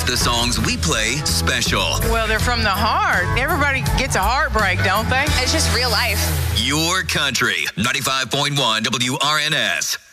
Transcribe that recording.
makes the songs we play special. Well, they're from the heart. Everybody gets a heartbreak, don't they? It's just real life. Your country, 95.1 WRNS.